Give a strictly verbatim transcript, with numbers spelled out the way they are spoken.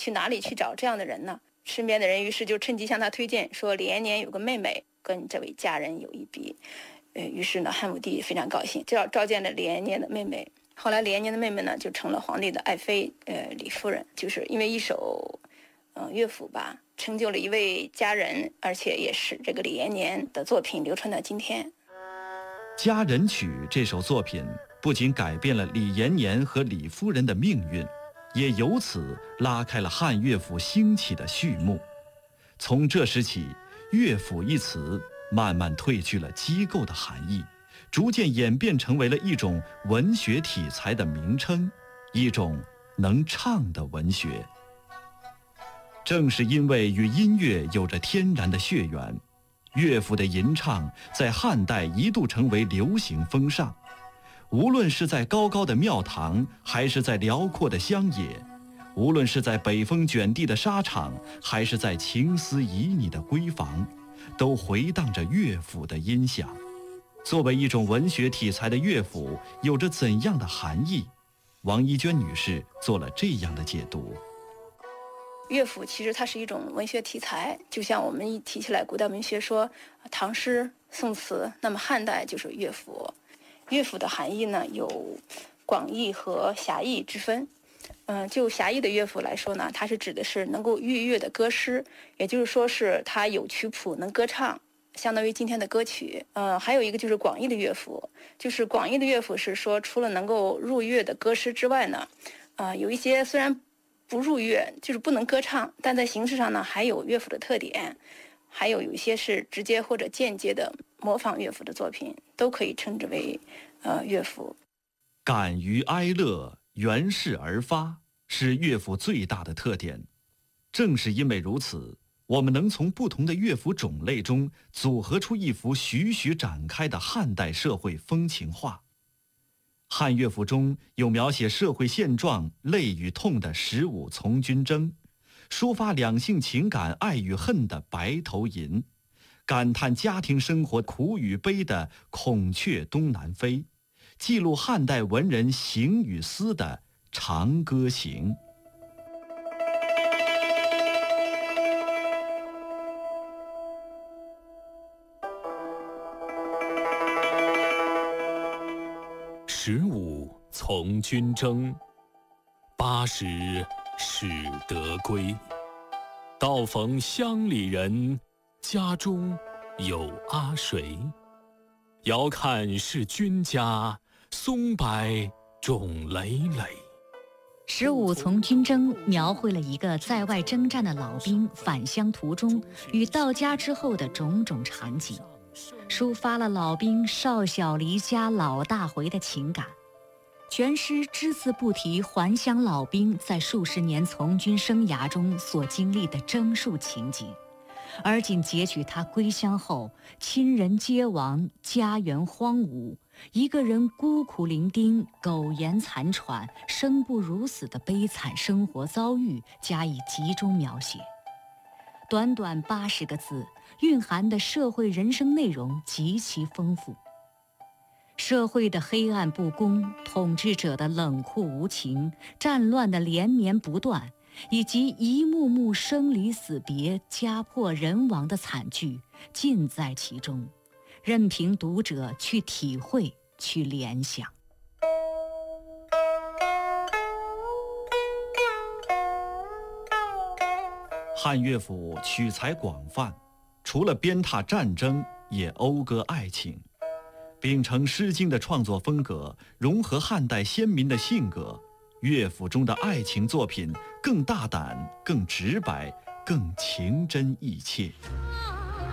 去哪里去找这样的人呢？身边的人于是就趁机向他推荐，说李延年有个妹妹跟这位佳人有一比。呃，于是呢，汉武帝非常高兴，就要召见了李延年的妹妹。后来李延年的妹妹呢，就成了皇帝的爱妃，呃，李夫人。就是因为一首，呃，乐府吧，成就了一位佳人，而且也使这个李延年的作品流传到今天。 《佳人曲》这首作品不仅改变了李延年和李夫人的命运，也由此拉开了汉乐府兴起的序幕。从这时起，乐府一词慢慢褪去了机构的含义，逐渐演变成为了一种文学体裁的名称，一种能唱的文学。正是因为与音乐有着天然的血缘，乐府的吟唱在汉代一度成为流行风尚。无论是在高高的庙堂，还是在辽阔的乡野，无论是在北风卷地的沙场，还是在情思旖旎的闺房，都回荡着乐府的音响。作为一种文学题材的乐府有着怎样的含义？王一娟女士做了这样的解读。 乐府其实它是一种文学题材，就像我们一提起来古代文学说唐诗宋词，那么汉代就是乐府。乐府的含义呢有广义和狭义之分。嗯、呃，就狭义的乐府来说呢，它是指的是能够御乐的歌诗，也就是说是它有曲谱能歌唱，相当于今天的歌曲。呃，还有一个就是广义的乐府，就是广义的乐府是说除了能够入乐的歌诗之外呢，呃，有一些虽然不入乐，就是不能歌唱，但在形式上呢还有乐府的特点，还有有一些是直接或者间接的模仿乐府的作品，都可以称之为呃乐府。 感于哀乐，源势而发，是乐府最大的特点。正是因为如此，我们能从不同的乐府种类中组合出一幅徐徐展开的汉代社会风情画。汉乐府中有描写社会现状、泪与痛的《十五从军征》，抒发两性情感爱与恨的《白头吟》，感叹家庭生活苦与悲的《孔雀东南飞》，记录汉代文人行与思的《长歌行》。 十五从军征，八十始得归。道逢乡里人，家中有阿谁？遥看是君家，松柏种累累。 十五从军征描绘了一个在外征战的老兵返乡途中与到家之后的种种场景，抒发了老兵少小离家老大回的情感。全诗只字不提还乡老兵在数十年从军生涯中所经历的征戍情景，而仅截取他归乡后亲人皆亡，家园荒芜，一个人孤苦伶仃，苟延残喘，生不如死的悲惨生活遭遇加以集中描写。短短八十个字，蕴含的社会人生内容极其丰富。社会的黑暗不公，统治者的冷酷无情，战乱的连绵不断，以及一幕幕生离死别、家破人亡的惨剧，尽在其中，任凭读者去体会、去联想。 汉乐府取材广泛，除了鞭挞战争，也讴歌爱情。秉承《诗经》的创作风格，融合汉代先民的性格，乐府中的爱情作品更大胆、更直白、更情真意切。